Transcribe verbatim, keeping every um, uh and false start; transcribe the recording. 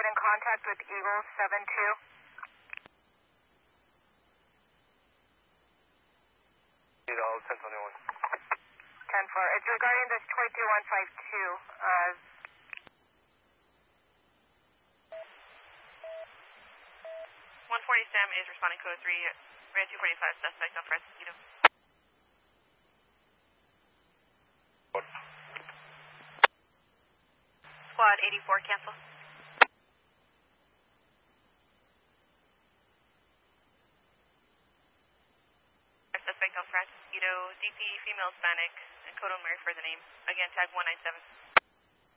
in contact with Eagle seven two. Eagle ten twenty-one. ten four. It's regarding this Toy three one five two. Uh, one forty Sam is responding code three, Red two forty-five, suspect on Fresquito. Squad eighty-four, cancel. Suspect on Fresquito, D P female Hispanic, and code on Mary for the name. Again, tag one nine seven.